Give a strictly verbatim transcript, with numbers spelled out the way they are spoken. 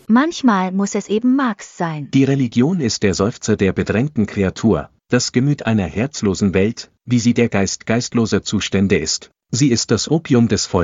Manchmal muss es eben Marx sein. Die Religion ist der Seufzer der bedrängten Kreatur, das Gemüt einer herzlosen Welt, wie sie der Geist geistloser Zustände ist. Sie ist das Opium des Volkes.